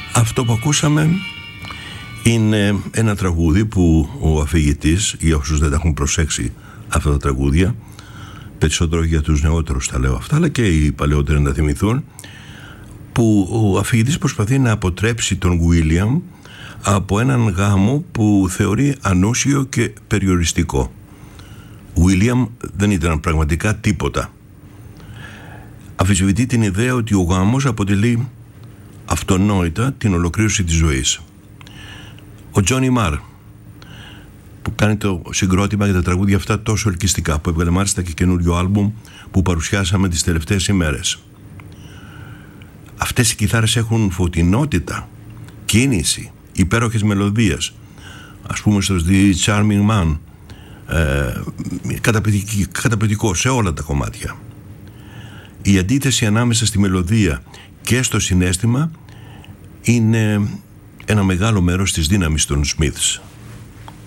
Αυτό που ακούσαμε είναι ένα τραγούδι που ο αφηγητής, για όσους δεν τα έχουν προσέξει αυτά τα τραγούδια, περισσότερο για τους νεότερους τα λέω αυτά, αλλά και οι παλαιότεροι να τα θυμηθούν, που ο αφηγητής προσπαθεί να αποτρέψει τον William από έναν γάμο που θεωρεί ανούσιο και περιοριστικό. William δεν ήταν πραγματικά τίποτα. Αμφισβητεί την ιδέα ότι ο γάμος αποτελεί αυτονόητα την ολοκλήρωση της ζωής. Ο Johnny Marr, που κάνει το συγκρότημα για τα τραγούδια αυτά τόσο ελκυστικά, που έβγαλε μάλιστα και καινούριο άλμπουμ που παρουσιάσαμε τις τελευταίες ημέρες. Αυτές οι κιθάρες έχουν φωτεινότητα, κίνηση, υπέροχες μελωδίες. Ας πούμε στο The Charming Man, καταπληκτικό σε όλα τα κομμάτια. Η αντίθεση ανάμεσα στη μελωδία και στο συναίσθημα είναι ένα μεγάλο μέρος της δύναμης των Smiths.